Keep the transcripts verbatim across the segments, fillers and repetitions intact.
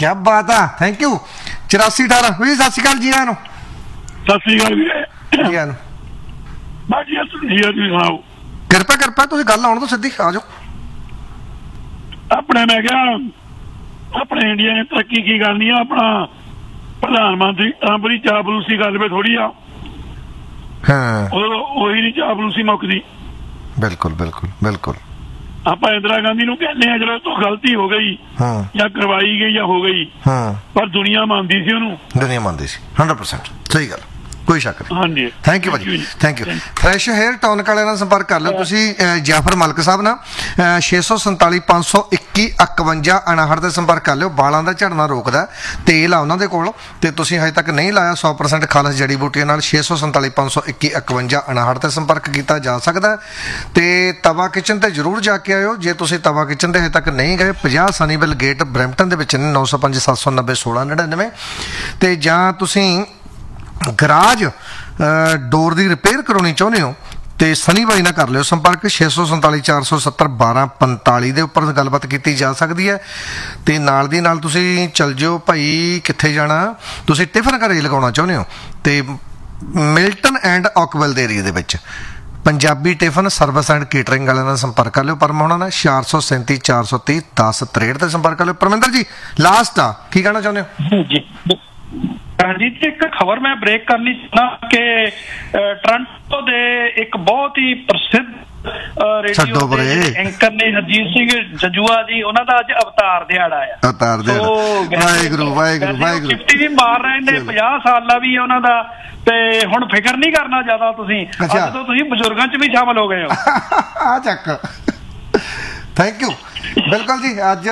क्या बात है, थैंक यू। चौरासी अठारह भी सत श्री अकाल जी आया सत श्री अकाल जी आया किरपा किरपा तुसीं गल आउण दो सिद्धी आ जाओ। अपने मैं क्या अपने इंडिया ने तरक्की की करनी है, अपना प्रधानमंत्री बड़ी चापलूसी कर पे थोड़ी आ, हाँ वही नहीं चापलूसी मुकदी। बिल्कुल बिल्कुल बिल्कुल। आप इंदिरा गांधी नूं कहने हैं चलो तो गलती हो गई हाँ या करवाई गई या हो गई, हाँ पर दुनिया मानती सी उन्होंने, दुनिया मानती सी हंड्रेड परसेंट सही गल, कोई शक नहीं। हाँ जी थैंक यू भाजी, thank you. Fresh hair tonic वाले ਨਾਲ ਸੰਪਰਕ ਕਰ ਲਓ ਤੁਸੀਂ ਜਾਫਰ ਮਲਕ ਸਾਹਿਬ ਨਾਲ छे सौ संताली पाँच सौ इक्की इकवंजा उनहठ ਤੇ ਸੰਪਰਕ ਕਰ ਲਿਓ। ਵਾਲਾਂ ਦਾ ਝੜਨਾ ਰੋਕਦਾ ਤੇਲ ਆ ਉਹਨਾਂ ਦੇ ਕੋਲ ਤੇ ਤੁਸੀਂ ਹਜੇ ਤੱਕ ਨਹੀਂ ਲਾਇਆ सौ परसेंट ਖਾਲਸ ਜੜੀ ਬੂਟੀਆਂ ਨਾਲ छे सौ संताली पाँच सौ इक्की इकवंजा उनहठ ਤੇ ਸੰਪਰਕ ਕੀਤਾ ਜਾ ਸਕਦਾ। ਤੇ ਤਵਾ ਕਿਚਨ ਤੇ ਜ਼ਰੂਰ ਜਾ ਕੇ ਆਇਓ ਜੇ ਤੁਸੀਂ ਤਵਾ ਕਿਚਨ ਤੇ ਹਜੇ ਤੱਕ ਨਹੀਂ ਗਏ। पचास ਸਨੀਵਿਲ ਗੇਟ ਬਰੈਂਪਟਨ ਦੇ ਵਿੱਚ नौ सौ पाँच सत्त सौ नब्बे सोलह नड़िनवे ਤੇ ਜਾਂ ਤੁਸੀਂ ਗਰਾਜ डोर की रिपेयर करवानी चाहते हो तो सनी भाई ना कर लियो संपर्क छे सौ संताली चार सौ सत्तर बारह पंताली के उपर गलबात की जा सकती है। तो नाल दी नाल तुसी चल जाओ भाई कित्थे जाना, तुसी टिफन घरे लगाना चाहते हो तो मिल्टन एंड ऑकवेल के एरिए के Punjabi tiffin service and catering वाले नाल संपर्क कर लियो। परम होना ना चार सौ सैंती चार सौ तीह दस त्रेहठ से संपर्क कर लियो। परमिंदर जी लास्ट आ की कहना चाहते हो जी? रणजीत एक खबर मैं ब्रेक करनी चाहना कि टोरंटो दे एक बहुत ही प्रसिद्ध रेडियो एंकर ने हरजीत सिंह जजुआ जी, उन्हों का अज अवतार दिहाड़ा है। अवतार दिहाड़ा वाहिगुरू वाहिगुरू वाहिगुरू फिफ्टी भी मार रहे ने, पचास साल का भी उन्हों का, ते हुण फिकर नहीं करना ज्यादा तुसीं, अज तो तुसीं बजुर्गां च भी शामिल हो गए हो। आ चक थैंक यू। बिल्कुल जी अज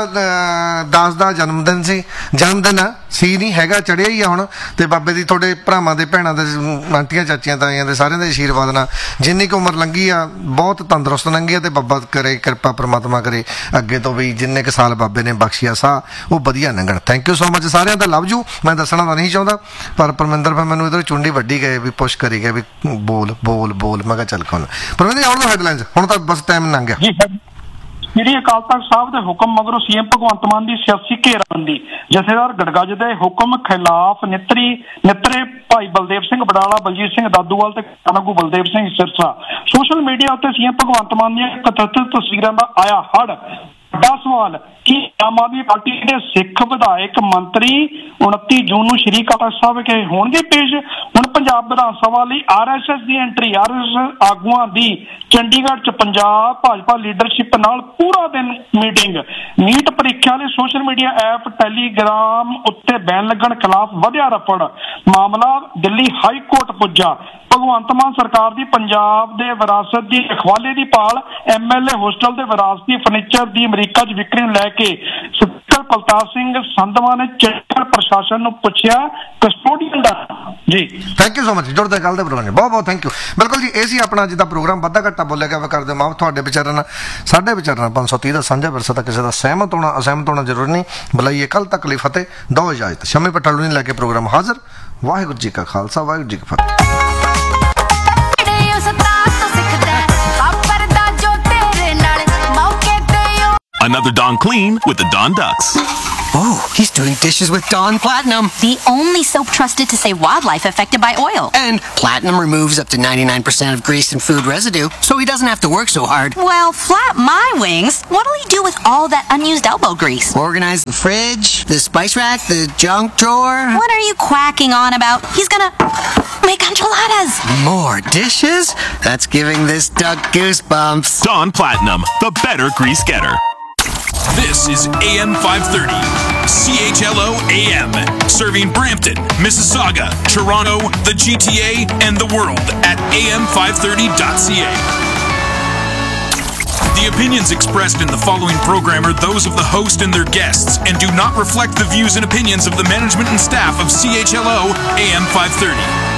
दास का जन्मदिन सी, जन्मदिन सी नहीं हैगा चढ़िया ही है हुण ते बाबे दी थोड़े भरावां दे भैणां दे आंटियां चाचियां ताईयां दे सारियां दे आशीर्वाद नाल जिन्नी क उम्र लंघी आ बहुत तंदुरुस्त लंघी आ ते बाबा करे कृपा परमात्मा करे अगे तो भी जिन्ने क साल बाबे ने बख्शिया सा वो वधिया लंघण। थैंक यू सो मच सारियां दा, लव यू। मैं दसना तां नहीं चाहुंदा पर परमिंदर फिर मैनूं इधर चुंडी वड्डी गए भी पुश करी गए भी बोल बोल बोल, मैं कहा चल कौन परमिंदर आउण दो हैडलाइनस हुण तां बस टाइम लंघ गया। श्री अकाल तख्त साहब के हुक्म मगरों सीएम भगवंत मान की सियासी घेराबंदी, जथेदार गड़गज के हुक्म खिलाफ नितरी नितरे भाई बलदेव सिंह बडाला, बलजीत सिंह दादूवाल ते कानगू बलदेव सिंह सिरसा। सोशल मीडिया उत्ते सीएम भगवंत मान दी कथित तस्वीरों का आया हड़। बड़ा सवाल कि आम आदमी पार्टी के सिख विधायक मंत्री उनती जून को श्री अकाल तख्त साहब के होंगे पेश। हुण पंजाब विधान सभा लई आर एस एस की एंट्री, आर एस एस आगुआं दी चंडीगढ़ च पंजाब भाजपा लीडरशिप नाल पूरा दिन मीटिंग। नीट परीक्षा लई सोशल मीडिया ऐप टैलीग्राम उत्ते बैन लगण खिलाफ वधिया रफड़, मामला दिल्ली हाई कोर्ट पुज्जा। भगवंत मान सरकार की पंजाब दे विरासत की रखवाले की भाल, एम एल ए होस्टल के विरासती फर्नीचर की अमरीका च विक्री लैके स्पीकर बलतार सिंह संधवा ने चंडीगढ़ प्रशासन नूं पुछया कस्टोडियन दा जी। थैंक यू सो मच जुड़ते गल दे प्रोग्राम बहुत बहुत थैंक यू। बिल्कुल जी ये सी अपना जिदा प्रोग्राम वाधा घट्टा बोलिया गया कर दे माफ तुहाडे विचारां नाल साडे विचारां पाँच सौ तीह का साझा विरसा किसी का सहमत होना असहमत होना जरूरी नहीं। बुलाइए कल तक ਲਈ फतेह, दो इजाजत। शमी पठालू ने लैके प्रोग्राम हाजिर। वाहिगुरू जी का खालसा वाहिगुरू जी की फतेह। Another Dawn Clean with the Dawn Ducks. Oh, he's doing dishes with Dawn Platinum. The only soap trusted to save wildlife affected by oil. And Platinum removes up to ninety-nine percent of grease and food residue, so he doesn't have to work so hard. Well, flap my wings. What'll he do with all that unused elbow grease? Organize the fridge, the spice rack, the junk drawer. What are you quacking on about? He's gonna make enchiladas. More dishes? That's giving this duck goosebumps. Dawn Platinum, the better grease getter. This is A M five thirty, C H L O A M, serving Brampton, Mississauga, Toronto, the G T A, and the world at A M five thirty dot C A. The opinions expressed in the following program are those of the host and their guests and do not reflect the views and opinions of the management and staff of C H L O A M five thirty.